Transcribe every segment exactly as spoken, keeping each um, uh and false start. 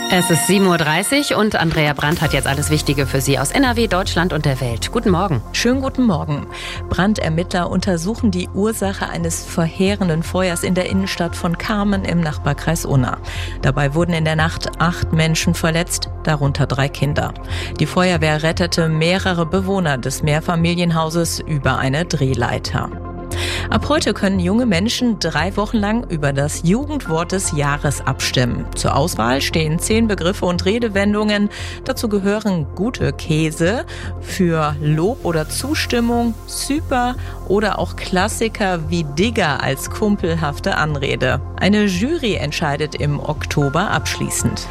Es ist sieben Uhr dreißig und Andrea Brandt hat jetzt alles Wichtige für Sie aus N R W, Deutschland und der Welt. Guten Morgen. Schönen guten Morgen. Brandermittler untersuchen die Ursache eines verheerenden Feuers in der Innenstadt von Carmen im Nachbarkreis Unna. Dabei wurden in der Nacht acht Menschen verletzt, darunter drei Kinder. Die Feuerwehr rettete mehrere Bewohner des Mehrfamilienhauses über eine Drehleiter. Ab heute können junge Menschen drei Wochen lang über das Jugendwort des Jahres abstimmen. Zur Auswahl stehen zehn Begriffe und Redewendungen. Dazu gehören gute Käse, für Lob oder Zustimmung, super oder auch Klassiker wie Digger als kumpelhafte Anrede. Eine Jury entscheidet im Oktober abschließend.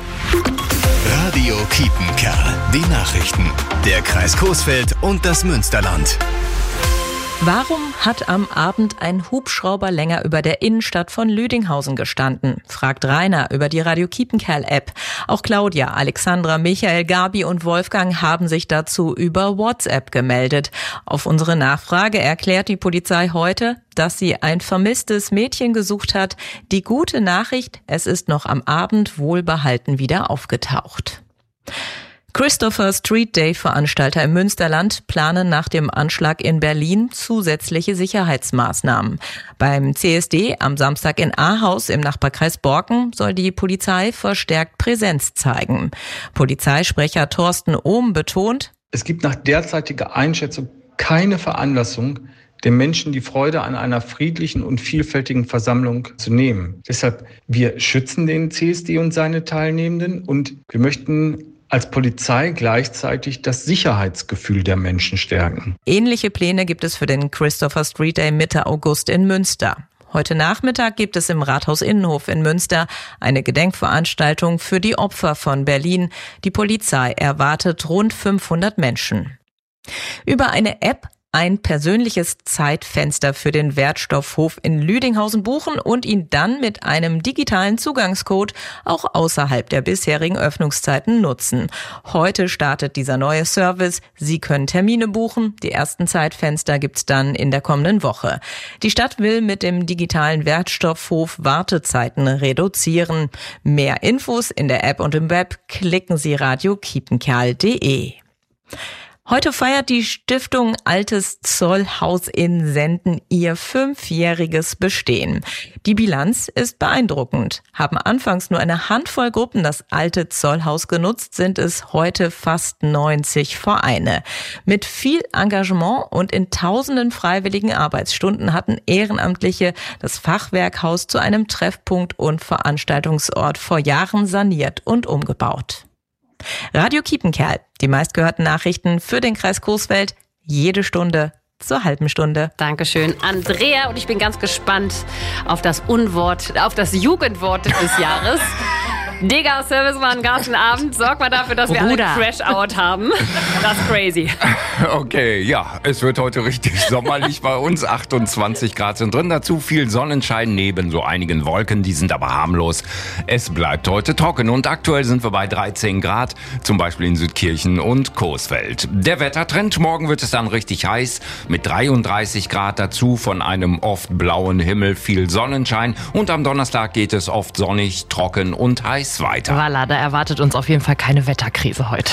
Radio Kiepenkerl. Die Nachrichten. Der Kreis Coesfeld und das Münsterland. Warum hat am Abend ein Hubschrauber länger über der Innenstadt von Lüdinghausen gestanden? Fragt Rainer über die Radio Kiepenkerl-App. Auch Claudia, Alexandra, Michael, Gabi und Wolfgang haben sich dazu über WhatsApp gemeldet. Auf unsere Nachfrage erklärt die Polizei heute, dass sie ein vermisstes Mädchen gesucht hat. Die gute Nachricht, es ist noch am Abend wohlbehalten wieder aufgetaucht. Christopher Street Day Veranstalter im Münsterland planen nach dem Anschlag in Berlin zusätzliche Sicherheitsmaßnahmen. Beim C S D am Samstag in Ahaus im Nachbarkreis Borken soll die Polizei verstärkt Präsenz zeigen. Polizeisprecher Thorsten Ohm betont: Es gibt nach derzeitiger Einschätzung keine Veranlassung, den Menschen die Freude an einer friedlichen und vielfältigen Versammlung zu nehmen. Deshalb, wir schützen den C S D und seine Teilnehmenden und wir möchten als Polizei gleichzeitig das Sicherheitsgefühl der Menschen stärken. Ähnliche Pläne gibt es für den Christopher Street Day Mitte August in Münster. Heute Nachmittag gibt es im Rathaus Innenhof in Münster eine Gedenkveranstaltung für die Opfer von Berlin. Die Polizei erwartet rund fünfhundert Menschen. Über eine App ein persönliches Zeitfenster für den Wertstoffhof in Lüdinghausen buchen und ihn dann mit einem digitalen Zugangscode auch außerhalb der bisherigen Öffnungszeiten nutzen. Heute startet dieser neue Service. Sie können Termine buchen. Die ersten Zeitfenster gibt's dann in der kommenden Woche. Die Stadt will mit dem digitalen Wertstoffhof Wartezeiten reduzieren. Mehr Infos in der App und im Web. Klicken Sie radio kiepenkerl punkt de. Heute feiert die Stiftung Altes Zollhaus in Senden ihr fünfjähriges Bestehen. Die Bilanz ist beeindruckend. Haben anfangs nur eine Handvoll Gruppen das Alte Zollhaus genutzt, sind es heute fast neunzig Vereine. Mit viel Engagement und in tausenden freiwilligen Arbeitsstunden hatten Ehrenamtliche das Fachwerkhaus zu einem Treffpunkt und Veranstaltungsort vor Jahren saniert und umgebaut. Radio Kiepenkerl, die meistgehörten Nachrichten für den Kreis Coesfeld, jede Stunde zur halben Stunde. Dankeschön, Andrea. Und ich bin ganz gespannt auf das Unwort, auf das Jugendwort des Jahres. Digga, Servicemann, Gartenabend, sorg mal dafür, dass wir Bruder. alle Crash-Out haben. Das ist crazy. Okay, ja, es wird heute richtig sommerlich bei uns. achtundzwanzig Grad sind drin, dazu viel Sonnenschein neben so einigen Wolken, die sind aber harmlos. Es bleibt heute trocken und aktuell sind wir bei dreizehn Grad, zum Beispiel in Südkirchen und Coesfeld. Der Wettertrend, morgen wird es dann richtig heiß mit dreiunddreißig Grad, dazu von einem oft blauen Himmel viel Sonnenschein und am Donnerstag geht es oft sonnig, trocken und heiß weiter. Voilà, da erwartet uns auf jeden Fall keine Wetterkrise heute.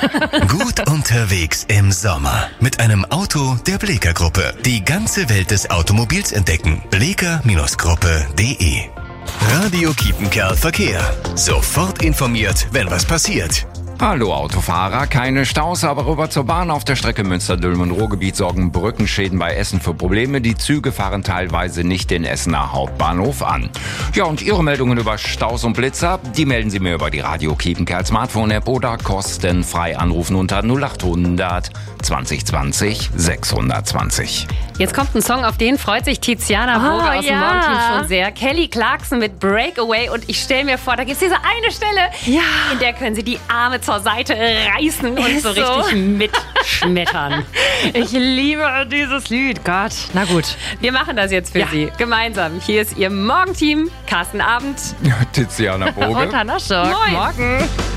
Gut unterwegs im Sommer mit einem Auto der Bleeker Gruppe. Die ganze Welt des Automobils entdecken. bleeker Gruppe punkt de. Radio Kiepenkerl Verkehr. Sofort informiert, wenn was passiert. Hallo Autofahrer, keine Staus, aber rüber zur Bahn. Auf der Strecke Münster-Dülmen-Ruhrgebiet sorgen Brückenschäden bei Essen für Probleme. Die Züge fahren teilweise nicht den Essener Hauptbahnhof an. Ja, und Ihre Meldungen über Staus und Blitzer, die melden Sie mir über die Radio Kiepenkerl Smartphone-App oder kostenfrei anrufen unter null achthundert zwanzig zwanzig sechshundertzwanzig. Jetzt kommt ein Song, auf den freut sich Tiziana Burger Oh, aus dem ja. Morgenteam schon sehr. Kelly Clarkson mit Breakaway. Und ich stelle mir vor, da gibt es diese eine Stelle, Ja. in der können Sie die Arme zur Seite reißen und Ist so so. richtig mitschmettern. Ich liebe dieses Lied. Gott, na gut. Wir machen das jetzt für Ja. Sie gemeinsam. Hier ist Ihr Morgenteam, Carsten Abend. Tiziana Boge. Und Hannah Schock. Moin. Morgen.